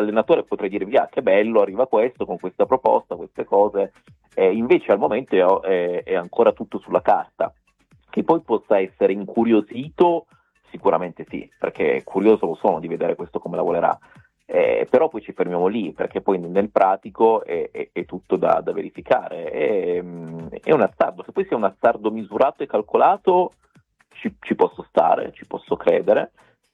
allenatore potrei dirvi, che bello, arriva questo con questa proposta, queste cose, invece al momento è ancora tutto sulla carta. Che poi possa essere incuriosito, sicuramente sì, perché curioso lo sono di vedere questo come lavorerà. Però poi ci fermiamo lì, perché poi nel pratico è tutto da verificare. È un azzardo, se poi sia un azzardo misurato e calcolato, ci posso stare, ci posso credere,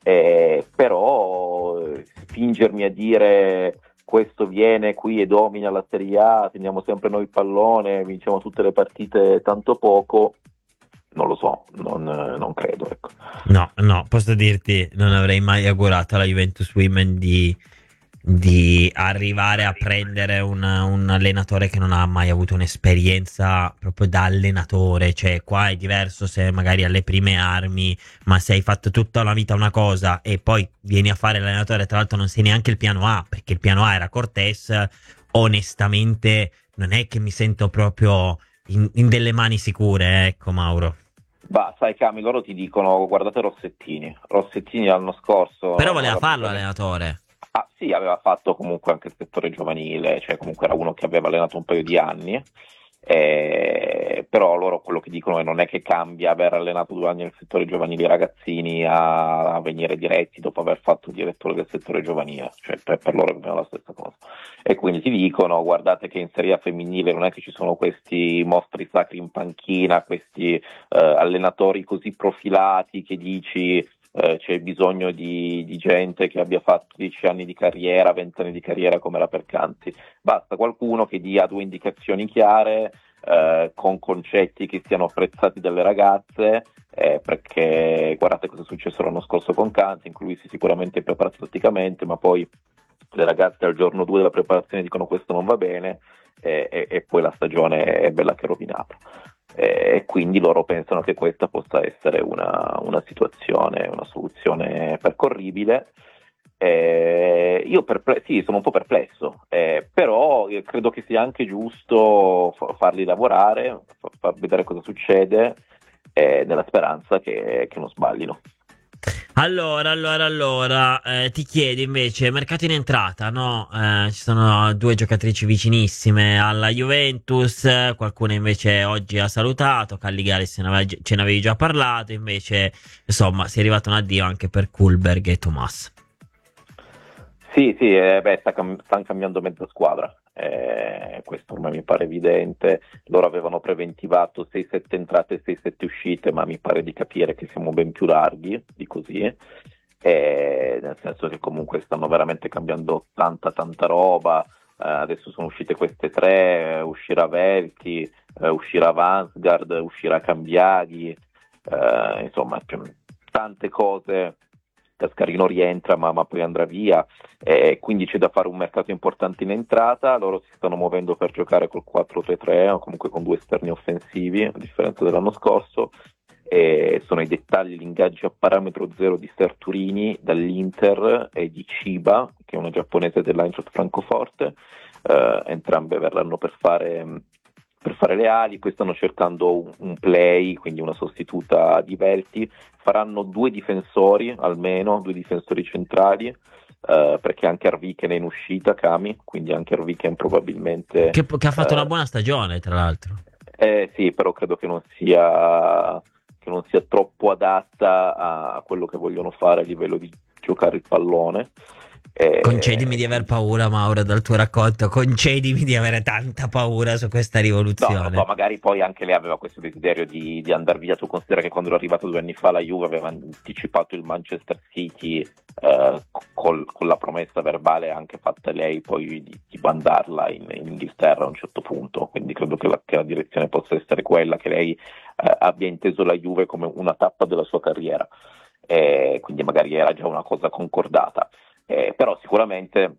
però spingermi a dire questo viene qui e domina la Serie A, teniamo sempre noi il pallone, vinciamo tutte le partite tanto poco, non lo so, non credo, ecco. No, posso dirti, non avrei mai augurato alla Juventus Women di arrivare a prendere un allenatore che non ha mai avuto un'esperienza proprio da allenatore. Cioè, qua è diverso se magari alle prime armi, ma se hai fatto tutta la vita una cosa e poi vieni a fare l'allenatore, tra l'altro non sei neanche il piano A, perché il piano A era Cortés, onestamente non è che mi sento proprio in delle mani sicure, ecco Mauro. Bah, sai Cami, loro ti dicono guardate Rossettini l'anno scorso Però non voleva farlo aveva. allenatore. Ah sì, aveva fatto comunque anche il settore giovanile, cioè comunque era uno che aveva allenato un paio di anni, però loro quello che dicono è non è che cambia aver allenato 2 anni nel settore giovanile i ragazzini a venire diretti dopo aver fatto il direttore del settore giovanile, cioè per loro è più o meno la stessa cosa. E quindi ti dicono guardate che in Serie A femminile non è che ci sono questi mostri sacri in panchina, questi allenatori così profilati che dici c'è bisogno di gente che abbia fatto 10 anni di carriera, 20 anni di carriera come la Percanti. Basta qualcuno che dia 2 indicazioni chiare, con concetti che siano apprezzati dalle ragazze, perché guardate cosa è successo l'anno scorso con Canti, in cui lui si sicuramente è preparato tatticamente, ma poi le ragazze al giorno 2 della preparazione dicono questo non va bene, e poi la stagione è bella che è rovinata. E quindi loro pensano che questa possa essere una situazione, una soluzione percorribile. Io sì, sono un po' perplesso, però io credo che sia anche giusto farli lavorare, far vedere cosa succede, nella speranza che non sbaglino. Allora, ti chiedo invece, mercato in entrata, no? Ci sono due giocatrici vicinissime alla Juventus, qualcuna invece oggi ha salutato, Calligari ce ne avevi già parlato, invece, insomma, si è arrivato un addio anche per Kulberg e Tomas. Sì, sì, stanno cambiando mezza squadra, questo ormai mi pare evidente. Loro avevano preventivato 6-7 entrate e 6-7 uscite, ma mi pare di capire che siamo ben più larghi di così, nel senso che comunque stanno veramente cambiando tanta roba. Adesso sono uscite queste tre, uscirà Velti, uscirà Vansgaard, uscirà Cambiaghi, insomma, tante cose. Cascarino rientra ma poi andrà via, quindi c'è da fare un mercato importante in entrata. Loro si stanno muovendo per giocare col 4-3-3 o comunque con 2 esterni offensivi, a differenza dell'anno scorso. Sono i dettagli, gli ingaggi a parametro zero di Serturini dall'Inter e di Chiba, che è una giapponese dell'Eintracht Francoforte. Entrambe verranno per fare le ali. Poi stanno cercando un play, quindi una sostituta di Velti. Faranno 2 difensori almeno, 2 difensori centrali, perché anche Arviken è in uscita, Kami, quindi anche Arviken probabilmente. Che ha fatto una buona stagione, tra l'altro. Sì, però credo che non sia troppo adatta a quello che vogliono fare a livello di giocare il pallone. Concedimi di aver paura, Mauro, dal tuo racconto. Concedimi di avere tanta paura su questa No, non lo so, rivoluzione. magari poi anche lei aveva questo desiderio di andare via. Tu considera che quando è arrivato 2 anni fa la Juve aveva anticipato il Manchester City, con la promessa verbale anche fatta lei poi di mandarla in Inghilterra a un certo punto, quindi credo che la direzione possa essere quella, che lei abbia inteso la Juve come una tappa della sua carriera, quindi magari era già una cosa concordata. Però sicuramente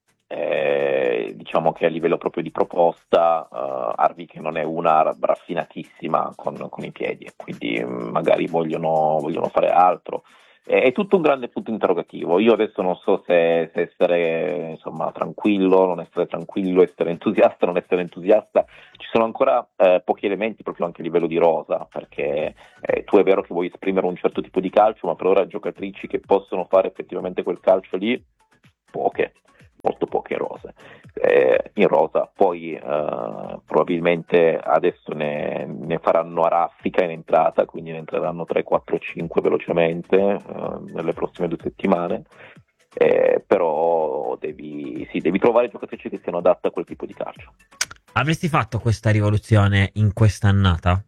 diciamo che a livello proprio di proposta Arvi che non è una raffinatissima con i piedi, quindi magari vogliono fare altro. È tutto un grande punto interrogativo. Io adesso non so se essere insomma tranquillo, non essere tranquillo, essere entusiasta, non essere entusiasta. Ci sono ancora pochi elementi proprio anche a livello di rosa, perché tu è vero che vuoi esprimere un certo tipo di calcio, ma per ora giocatrici che possono fare effettivamente quel calcio lì, poche, che in rosa. In rosa, poi probabilmente adesso ne faranno a raffica in entrata, quindi ne entreranno 3, 4, 5 velocemente nelle prossime 2 settimane, però devi trovare giocatrici che siano adatte a quel tipo di calcio. Avresti fatto questa rivoluzione in quest'annata?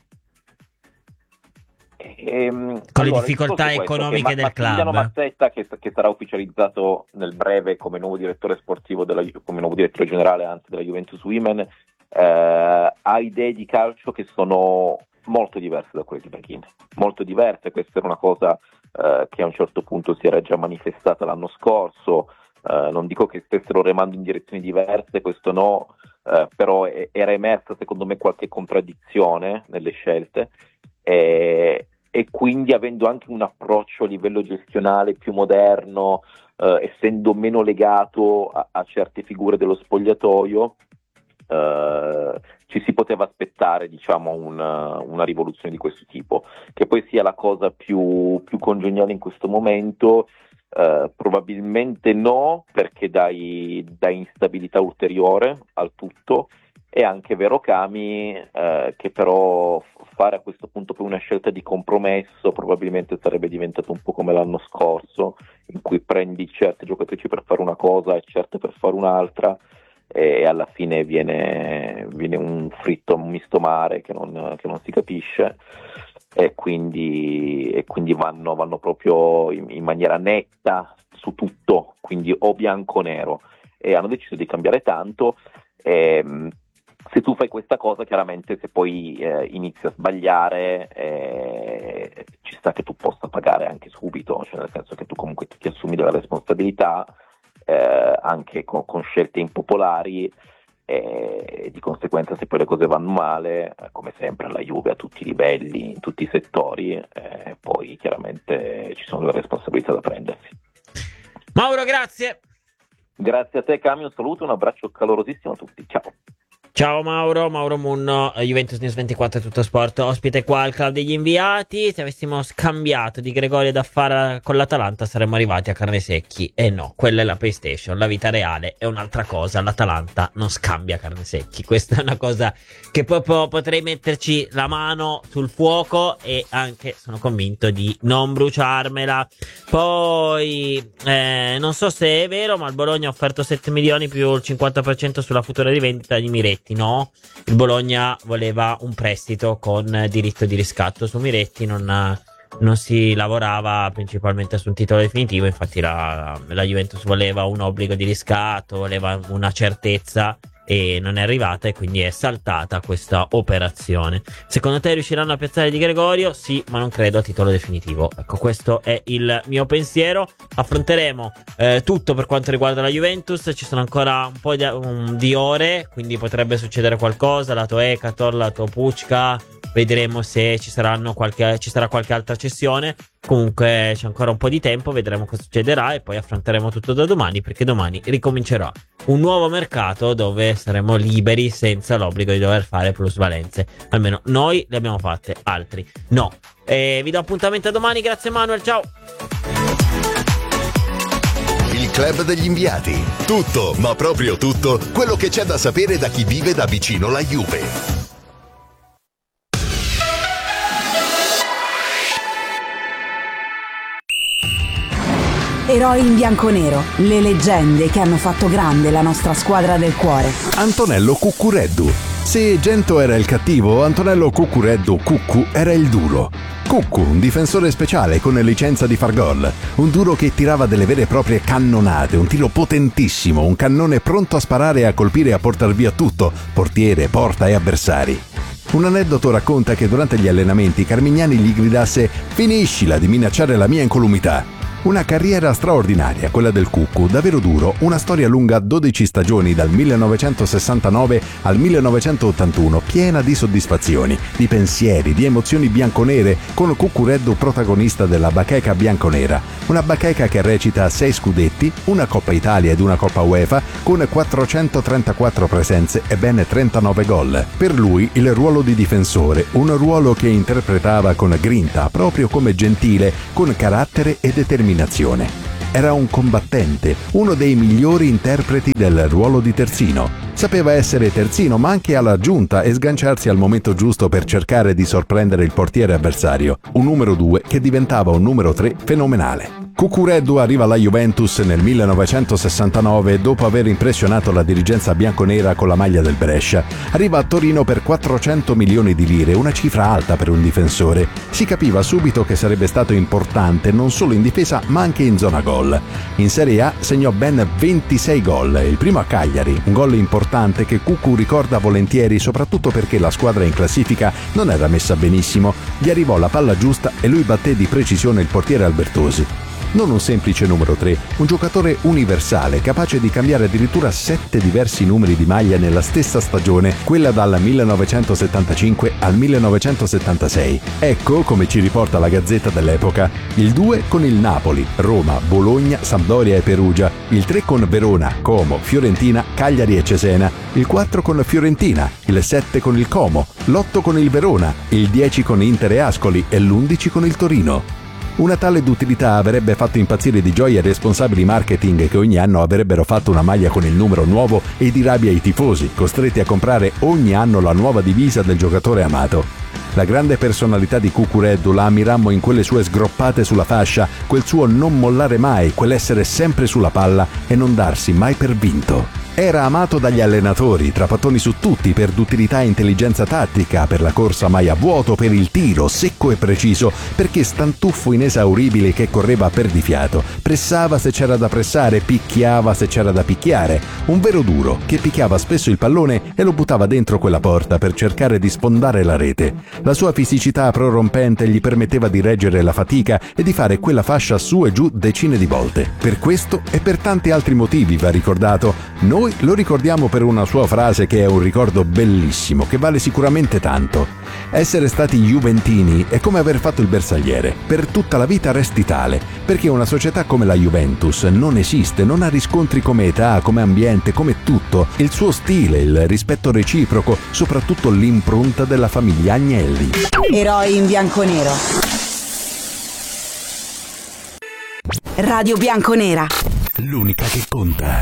Con le difficoltà economiche del club. Massimiliano Mazzetta, che sarà ufficializzato nel breve come nuovo direttore sportivo come nuovo direttore generale, anzi, della Juventus Women, ha idee di calcio che sono molto diverse da quelle di Beghin, molto diverse. Questa era una cosa che a un certo punto si era già manifestata l'anno scorso. Non dico che stessero remando in direzioni diverse, questo no, però era emersa secondo me qualche contraddizione nelle scelte, e quindi avendo anche un approccio a livello gestionale più moderno, essendo meno legato a certe figure dello spogliatoio, ci si poteva aspettare, diciamo, una rivoluzione di questo tipo. Che poi sia la cosa più congeniale in questo momento, probabilmente no, perché dai instabilità ulteriore al tutto. È anche vero, Cami, che però fare a questo punto poi una scelta di compromesso probabilmente sarebbe diventato un po' come l'anno scorso, in cui prendi certe giocatrici per fare una cosa e certe per fare un'altra, e alla fine viene un fritto, un misto mare che non si capisce, e quindi vanno proprio in maniera netta su tutto, quindi o bianco o nero, e hanno deciso di cambiare tanto. Se tu fai questa cosa, chiaramente, se poi inizi a sbagliare, ci sta che tu possa pagare anche subito, cioè nel senso che tu comunque ti assumi della responsabilità, anche con scelte impopolari, e di conseguenza se poi le cose vanno male, come sempre alla Juve, a tutti i livelli, in tutti i settori, poi chiaramente ci sono delle responsabilità da prendersi. Mauro, grazie. Grazie a te, Cami, un saluto, un abbraccio calorosissimo a tutti, ciao. Ciao Mauro Munno, Juventus News 24 Tutto Sport, ospite qua al Club degli Inviati. Se avessimo scambiato Di Gregorio da fare con l'Atalanta saremmo arrivati a carne secchi, e no, quella è la PlayStation, la vita reale è un'altra cosa. L'Atalanta non scambia carne secchi, questa è una cosa che proprio potrei metterci la mano sul fuoco e anche sono convinto di non bruciarmela. Poi non so se è vero, ma il Bologna ha offerto 7 milioni più il 50% sulla futura rivendita di Miretti. No, il Bologna voleva un prestito con diritto di riscatto. Su Miretti non si lavorava principalmente su un titolo definitivo, infatti la Juventus voleva un obbligo di riscatto, voleva una certezza e non è arrivata, e quindi è saltata questa operazione. Secondo te riusciranno a piazzare Di Gregorio? Sì, ma non credo a titolo definitivo. Ecco, questo è il mio pensiero. Affronteremo tutto per quanto riguarda la Juventus. Ci sono ancora un po' di ore, quindi potrebbe succedere qualcosa lato Ekator, lato Pucca. Vedremo se ci sarà qualche altra cessione. Comunque c'è ancora un po' di tempo, vedremo cosa succederà e poi affronteremo tutto da domani, perché domani ricomincerà un nuovo mercato dove saremo liberi senza l'obbligo di dover fare plusvalenze. Almeno noi le abbiamo fatte, altri no. Vi do appuntamento a domani, grazie Manuel, ciao. Il Club degli Inviati. Tutto, ma proprio tutto, quello che c'è da sapere da chi vive da vicino la Juve. Eroi in bianconero, le leggende che hanno fatto grande la nostra squadra del cuore. Antonello Cuccureddu. Se Gento era il cattivo, Antonello Cuccureddu Cuccu era il duro. Cuccu, un difensore speciale con licenza di far gol, un duro che tirava delle vere e proprie cannonate, un tiro potentissimo, un cannone pronto a sparare e a colpire e a portar via tutto, portiere, porta e avversari. Un aneddoto racconta che durante gli allenamenti Carmignani gli gridasse «Finiscila di minacciare la mia incolumità». Una carriera straordinaria, quella del Cuccu, davvero duro, una storia lunga 12 stagioni dal 1969 al 1981, piena di soddisfazioni, di pensieri, di emozioni bianconere, con Cuccureddu protagonista della bacheca bianconera. Una bacheca che recita 6 scudetti, una Coppa Italia ed una Coppa UEFA, con 434 presenze e ben 39 gol. Per lui il ruolo di difensore, un ruolo che interpretava con grinta, proprio come Gentile, con carattere e determinazione. Era un combattente, uno dei migliori interpreti del ruolo di terzino. Sapeva essere terzino, ma anche alla giunta e sganciarsi al momento giusto per cercare di sorprendere il portiere avversario. Un numero 2 che diventava un numero 3 fenomenale. Cucureddu arriva alla Juventus nel 1969 dopo aver impressionato la dirigenza bianconera con la maglia del Brescia. Arriva a Torino per 400 milioni di lire, una cifra alta per un difensore. Si capiva subito che sarebbe stato importante non solo in difesa ma anche in zona gol. In Serie A segnò ben 26 gol, il primo a Cagliari, un gol importante che Cucu ricorda volentieri soprattutto perché la squadra in classifica non era messa benissimo. Gli arrivò la palla giusta e lui batté di precisione il portiere Albertosi. Non un semplice numero 3, un giocatore universale, capace di cambiare addirittura 7 diversi numeri di maglia nella stessa stagione, quella dal 1975 al 1976. Ecco, come ci riporta la Gazzetta dell'epoca, il 2 con il Napoli, Roma, Bologna, Sampdoria e Perugia, il 3 con Verona, Como, Fiorentina, Cagliari e Cesena, il 4 con Fiorentina, il 7 con il Como, l'8 con il Verona, il 10 con Inter e Ascoli e l'11 con il Torino. Una tale d'utilità avrebbe fatto impazzire di gioia i responsabili marketing che ogni anno avrebbero fatto una maglia con il numero nuovo e di rabbia i tifosi, costretti a comprare ogni anno la nuova divisa del giocatore amato. La grande personalità di Cucureddu la ammirammo in quelle sue sgroppate sulla fascia, quel suo non mollare mai, quell'essere sempre sulla palla e non darsi mai per vinto. Era amato dagli allenatori, trapattoni su tutti, per duttilità e intelligenza tattica, per la corsa mai a vuoto, per il tiro secco e preciso, perché stantuffo inesauribile che correva a perdifiato, pressava se c'era da pressare, picchiava se c'era da picchiare, un vero duro che picchiava spesso il pallone e lo buttava dentro quella porta per cercare di sfondare la rete. La sua fisicità prorompente gli permetteva di reggere la fatica e di fare quella fascia su e giù decine di volte. Per questo e per tanti altri motivi va ricordato. Noi lo ricordiamo per una sua frase che è un ricordo bellissimo, che vale sicuramente tanto. Essere stati juventini è come aver fatto il bersagliere. Per tutta la vita resti tale, perché una società come la Juventus non esiste, non ha riscontri come età, come ambiente, come tutto. Il suo stile, il rispetto reciproco, soprattutto l'impronta della famiglia Agnelli. Eroi in bianconero. Radio Bianconera. L'unica che conta.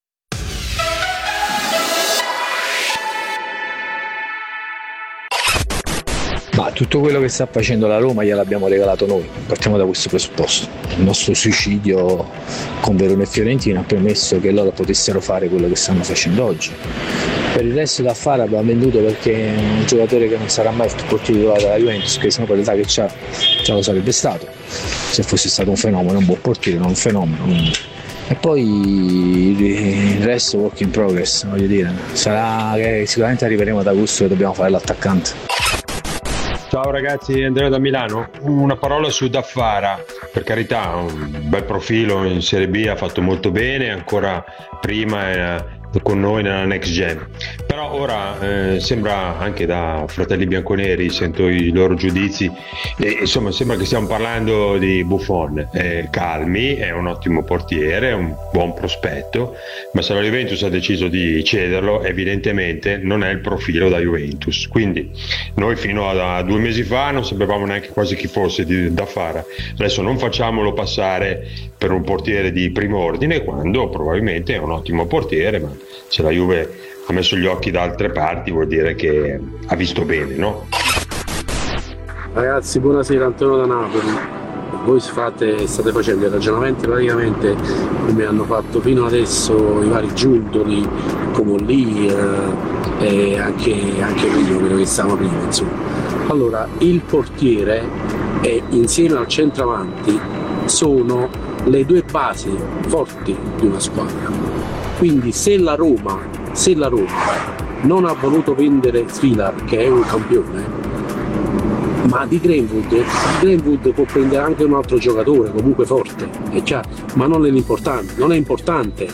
Ma tutto quello che sta facendo la Roma gliel'abbiamo regalato noi, partiamo da questo presupposto. Il nostro suicidio con Verona e Fiorentina ha permesso che loro potessero fare quello che stanno facendo oggi. Per il resto da fare abbiamo venduto perché è un giocatore che non sarà mai il portiere titolare della Juventus, che sennò per l'età che c'ha già lo sarebbe stato, se fosse stato un fenomeno, un buon portiere, non un fenomeno. Quindi. E poi il resto work in progress, voglio dire, sarà che sicuramente arriveremo ad agosto che dobbiamo fare l'attaccante. Ciao ragazzi, Andrea da Milano. Una parola su Daffara, per carità, un bel profilo in Serie B, ha fatto molto bene, ancora prima con noi nella Next Gen, però ora sembra anche da fratelli bianconeri, sento i loro giudizi, insomma sembra che stiamo parlando di Buffon. Calmi, è un ottimo portiere, è un buon prospetto, ma se la Juventus ha deciso di cederlo evidentemente non è il profilo da Juventus, quindi noi fino a 2 mesi fa non sapevamo neanche quasi chi fosse Daffara. Adesso non facciamolo passare per un portiere di primo ordine, quando probabilmente è un ottimo portiere, ma se la Juve ha messo gli occhi da altre parti vuol dire che ha visto bene, no? Ragazzi, buonasera, Antonio da Napoli. Voi state facendo i ragionamenti praticamente come hanno fatto fino adesso i vari Giuntoli, Comolli e anche io, quello che stavamo prima, insomma. Allora, il portiere e insieme al centravanti sono le due basi forti di una squadra. Quindi se la Roma non ha voluto vendere Svilar, che è un campione, ma di Greenwood può prendere anche un altro giocatore comunque forte, è chiaro, ma non è importante.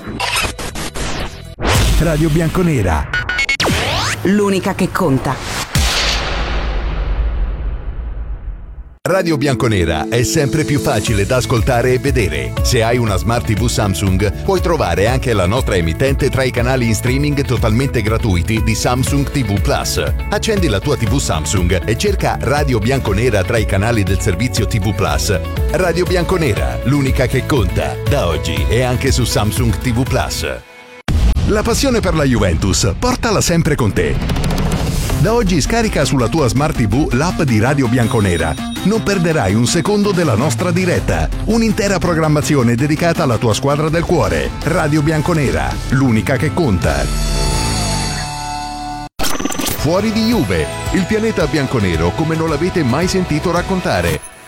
Radio Bianconera. L'unica che conta. Radio Bianconera è sempre più facile da ascoltare e vedere. Se hai una Smart TV Samsung, puoi trovare anche la nostra emittente tra i canali in streaming totalmente gratuiti di Samsung TV Plus. Accendi la tua TV Samsung e cerca Radio Bianconera tra i canali del servizio TV Plus. Radio Bianconera, l'unica che conta, da oggi e anche su Samsung TV Plus. La passione per la Juventus, portala sempre con te. Da oggi scarica sulla tua Smart TV l'app di Radio Bianconera. Non perderai un secondo della nostra diretta. Un'intera programmazione dedicata alla tua squadra del cuore. Radio Bianconera, l'unica che conta. Fuori di Juve, il pianeta bianconero come non l'avete mai sentito raccontare.